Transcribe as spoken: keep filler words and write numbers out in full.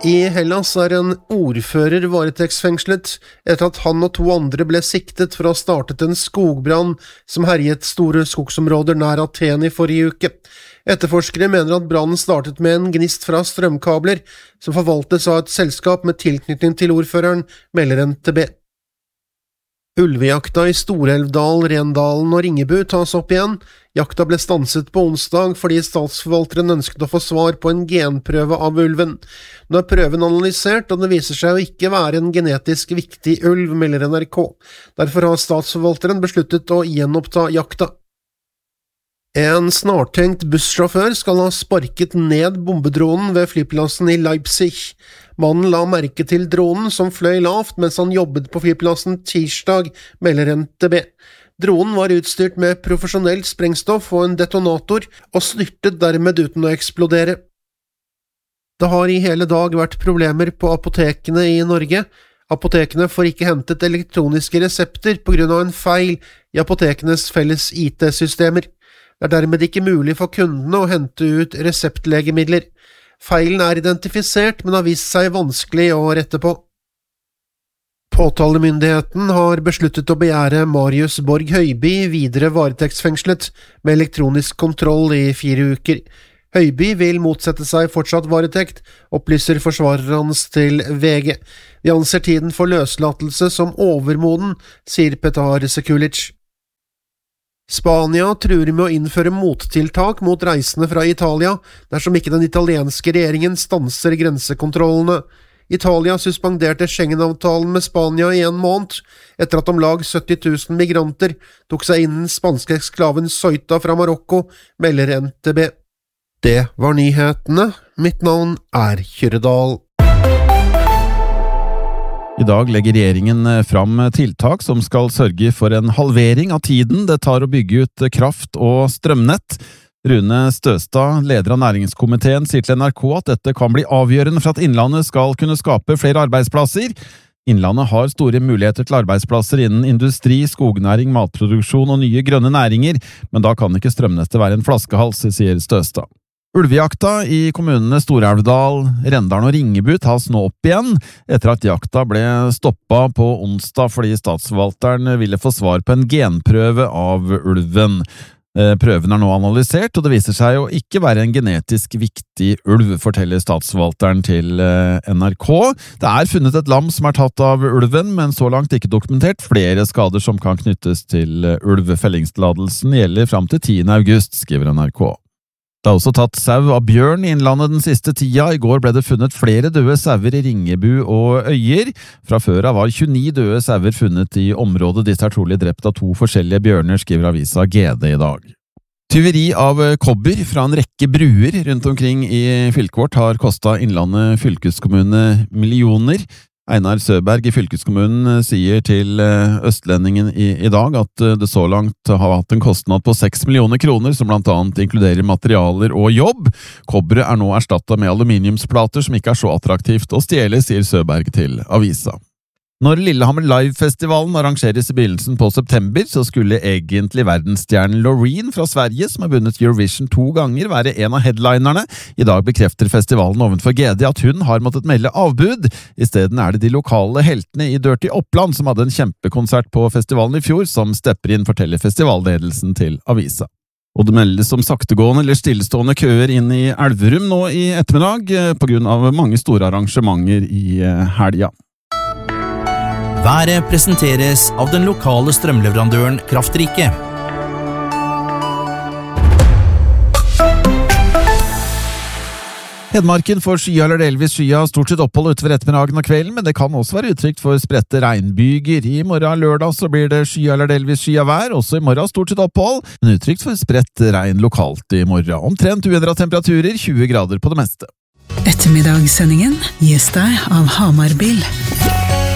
I Hellas er en ordfører varetektsfengslet etter at han og to andre ble siktet for å ha startet en skogbrann som herjet store skogsområder nær Aten i forrige uke. Etterforskere mener at brannen startet med en gnist fra strømkabler som forvaltes av et selskap med tilknytning til ordføreren, melder N T B. Ulvejakta i Storelvdal, Rendalen og Ringebu tas opp igjen. Jakta ble stanset på onsdag fordi statsforvalteren ønsket å få svar på en genprøve av ulven. Nå er prøven analysert, og det viser seg å ikke være en genetisk viktig ulv, melder N R K. Derfor har statsforvalteren besluttet å gjenoppta jakta. En snartenkt bussjåfør skal ha sparket ned bombedronen ved flyplassen i Leipzig. Mannen la merke til dronen som fløy lavt mens han jobbet på flyplassen tirsdag, melder N T B. Dronen var utstyrt med profesjonelt sprengstoff og en detonator, og styrtet dermed uten å eksplodere. Det har i hele dag vært problemer på apotekene i Norge. Apotekene får ikke hentet elektroniske resepter på grunn av en feil i apotekenes felles I T-systemer. Det er dermed ikke mulig for kundene å hente ut reseptlegemidler. Feilen er identifisert, men har vist seg vanskelig å rette på. Påtalemyndigheten har besluttet å begjære Marius Borg Høiby videre varetektsfengslet med elektronisk kontroll i fire uker. Høiby vil motsette seg fortsatt varetekt, opplyser forsvareren hans til V G. De anser tiden for løslatelse som overmoden, sier Petar Sekulic. Spania truer med å innføre mottiltak mot reisende fra Italia dersom ikke den italienske regjeringen stanser grensekontrollene. Italia suspenderte Schengen-avtalen med Spania i en måned, etter at om lag sytti tusen migranter tok seg inn den spanske eksklaven Ceuta fra Marokko, melder N T B. Det var nyhetene. Mitt navn er Kyrre-Dahl. I dag legger regjeringen fram tiltak som skal sørge for en halvering av tiden det tar å bygge ut kraft- og strømnett. Rune Støstad, leder av næringskomiteen, sier til N R K at dette kan bli avgjørende for at Innlandet skal kunne skape flere arbeidsplasser. Innlandet har store muligheter til arbeidsplasser innen industri, skognæring, matproduksjon og nye grønne næringer, men da kan ikke strømnettet være en flaskehals, sier Støstad. Ulvejakta i kommunene Storelvdal, Rendalen og Ringebu tas nå opp igjen, etter at jakta ble stoppet på onsdag fordi statsforvalteren ville få svar på en genprøve av ulven. Prøven er nå analysert, og det viser seg å ikke være en genetisk viktig ulv, forteller statsforvalteren til N R K. Det er funnet et lam som er tatt av ulven, men så langt ikke dokumentert flere skader som kan knyttes til ulv. Fellingstillatelsen gjelder fram til tiende august, skriver N R K. Det er også tatt sau av bjørn i Innlandet den siste tida. I går ble det funnet flere døde sauer i Ringebu og Øyer. Fra før av var tjueni døde sauer funnet i området. Disse er trolig drept av to forskjellige bjørner, skriver avisa G D i dag. Tyveri av kobber fra en rekke bruer rundt omkring i fylket vårt har kostet Innlandet fylkeskommune millioner. Einar Søberg i fylkeskommunen sier til Østlendingen i, i dag at det så langt har hatt en kostnad på seks millioner kroner, som blant annet inkluderer materialer og jobb. Kobberet er nå erstattet med aluminiumsplater som ikke er så attraktivt å stjele, sier Søberg til avisa. Når Lillehammer Live-festivalen arrangeres i begynnelsen på september, så skulle egentlig verdensstjernen Loreen fra Sverige, som har vunnet Eurovision to ganger, være en av headlinerne. I dag bekrefter festivalen ovenfor G D at hun har måttet melde avbud. I stedet er det de lokale heltene i Dirty Oppland som hadde en kjempekonsert på festivalen i fjor, som stepper inn, forteller festivalledelsen til avisa. Og det meldes om saktegående eller stillestående køer inn i Elverum nå i ettermiddag, på grunn av mange store arrangementer i helga. Været presenteres av den lokale strømleverandøren Kraftrike. Hedmarken får skya eller delvis skya, stort sett opphold utover ettermiddagen og kvelden, men det kan også være utrygt for spredte regnbyger. I morgen lørdag så blir det skya eller delvis skya vær, også i morgen stort sett opphold, men utrygt for spredt regn lokalt i morgen. Omtrent uendret temperaturer, tjue grader på det meste. Ettermiddagssendingen gis deg av Hamar Bil.